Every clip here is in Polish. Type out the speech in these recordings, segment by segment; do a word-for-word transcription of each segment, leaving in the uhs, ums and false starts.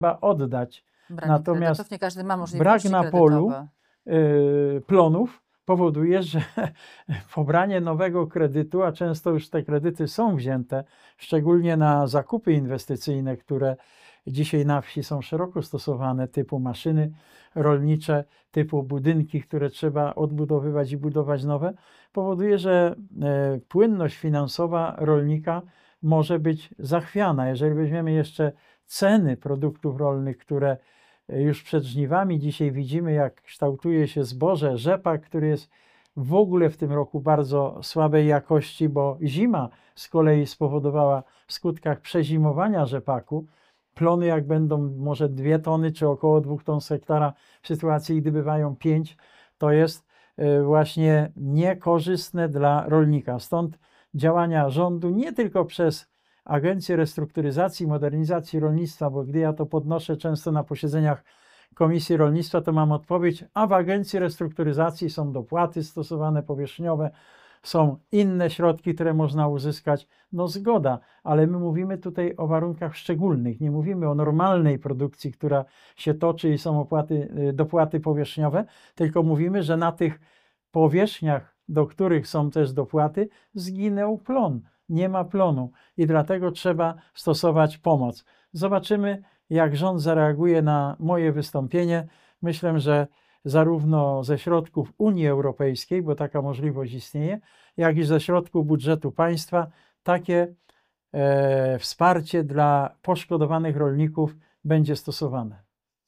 trzeba oddać. Branie Natomiast kredytów, nie każdy ma brak możliwości na polu kredytowe. y, plonów powoduje, że pobranie nowego kredytu, a często już te kredyty są wzięte, szczególnie na zakupy inwestycyjne, które dzisiaj na wsi są szeroko stosowane, typu maszyny rolnicze, typu budynki, które trzeba odbudowywać i budować nowe, powoduje, że e, płynność finansowa rolnika może być zachwiana. Jeżeli weźmiemy jeszcze ceny produktów rolnych, które już przed żniwami dzisiaj widzimy, jak kształtuje się zboże, rzepak, który jest w ogóle w tym roku bardzo słabej jakości, bo zima z kolei spowodowała w skutkach przezimowania rzepaku. Plony jak będą może dwie tony, czy około dwóch ton z hektara, w sytuacji gdy bywają pięć, to jest właśnie niekorzystne dla rolnika. Stąd działania rządu nie tylko przez Agencję Restrukturyzacji i Modernizacji Rolnictwa, bo gdy ja to podnoszę często na posiedzeniach Komisji Rolnictwa, to mam odpowiedź, a w Agencji Restrukturyzacji są dopłaty stosowane powierzchniowe, są inne środki, które można uzyskać. No zgoda, ale my mówimy tutaj o warunkach szczególnych, nie mówimy o normalnej produkcji, która się toczy i są opłaty, dopłaty powierzchniowe, tylko mówimy, że na tych powierzchniach, do których są też dopłaty, zginął plon. Nie ma plonu i dlatego trzeba stosować pomoc. Zobaczymy, jak rząd zareaguje na moje wystąpienie. Myślę, że zarówno ze środków Unii Europejskiej, bo taka możliwość istnieje, jak i ze środków budżetu państwa takie e, wsparcie dla poszkodowanych rolników będzie stosowane.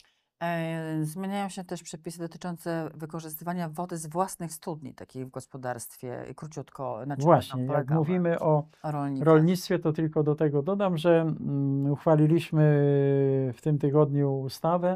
Zmieniają się też przepisy dotyczące wykorzystywania wody z własnych studni, takiej w gospodarstwie. I króciutko, na czym Właśnie, jak mówimy o rolnictwie, to tylko do tego dodam, że mm, uchwaliliśmy w tym tygodniu ustawę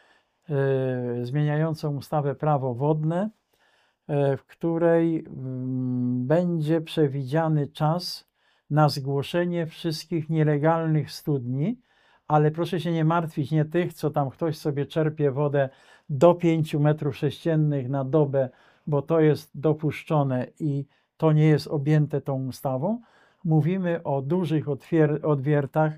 e, zmieniającą ustawę Prawo wodne, e, w której mm, będzie przewidziany czas na zgłoszenie wszystkich nielegalnych studni, ale proszę się nie martwić, nie tych, co tam ktoś sobie czerpie wodę do pięciu metrów sześciennych na dobę, bo to jest dopuszczone i to nie jest objęte tą ustawą. Mówimy o dużych odwiertach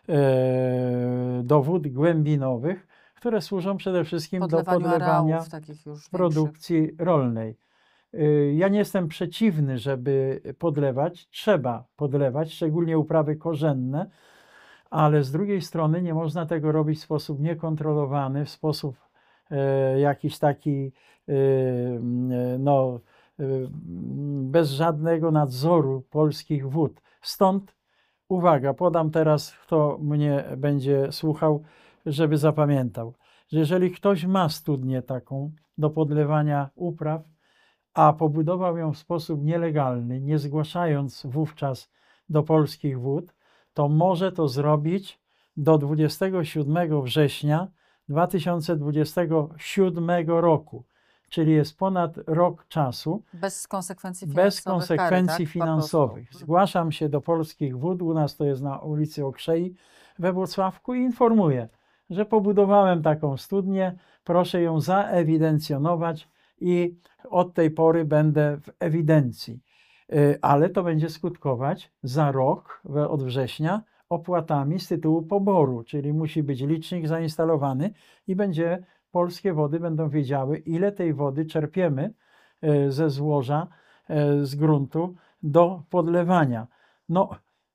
e, do wód głębinowych, które służą przede wszystkim Podlewaniu do podlewania areałów, takich już produkcji większych. rolnej. Ja nie jestem przeciwny, żeby podlewać, trzeba podlewać, szczególnie uprawy korzenne, ale z drugiej strony nie można tego robić w sposób niekontrolowany, w sposób e, jakiś taki e, no, e, bez żadnego nadzoru polskich wód. Stąd uwaga, podam teraz, kto mnie będzie słuchał, żeby zapamiętał, że jeżeli ktoś ma studnię taką do podlewania upraw, a pobudował ją w sposób nielegalny, nie zgłaszając wówczas do polskich wód, to może to zrobić do dwudziestego siódmego września dwa tysiące dwudziestego siódmego roku, czyli jest ponad rok czasu. Bez konsekwencji finansowych. Bez konsekwencji kary, tak? finansowych. Zgłaszam się do polskich wód, u nas to jest na ulicy Okrzei we Włocławku i informuję, że pobudowałem taką studnię, proszę ją zaewidencjonować i od tej pory będę w ewidencji. Ale to będzie skutkować za rok, od września, opłatami z tytułu poboru, czyli musi być licznik zainstalowany i będzie, polskie wody będą wiedziały, ile tej wody czerpiemy ze złoża, z gruntu do podlewania. No,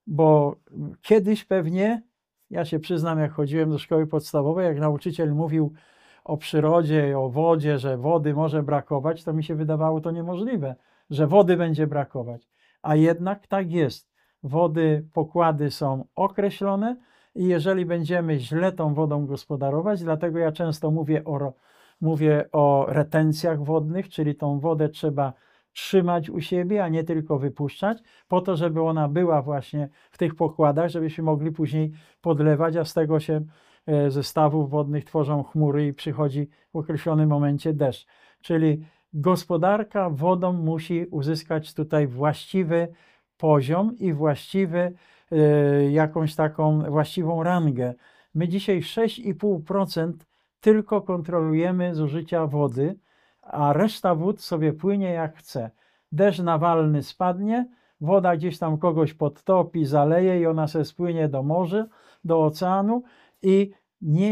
bo kiedyś pewnie, ja się przyznam, jak chodziłem do szkoły podstawowej, jak nauczyciel mówił o przyrodzie, o wodzie, że wody może brakować, to mi się wydawało to niemożliwe, że wody będzie brakować. A jednak tak jest. Wody, pokłady są określone i jeżeli będziemy źle tą wodą gospodarować, dlatego ja często mówię o, mówię o retencjach wodnych, czyli tą wodę trzeba trzymać u siebie, a nie tylko wypuszczać, po to, żeby ona była właśnie w tych pokładach, żebyśmy mogli później podlewać, a z tego się ze stawów wodnych tworzą chmury i przychodzi w określonym momencie deszcz. Czyli gospodarka wodą musi uzyskać tutaj właściwy poziom i właściwy, y, jakąś taką właściwą rangę. My dzisiaj sześć i pół procent tylko kontrolujemy zużycia wody, a reszta wód sobie płynie jak chce. Deszcz nawalny spadnie, woda gdzieś tam kogoś podtopi, zaleje i ona se spłynie do morza, do oceanu i nie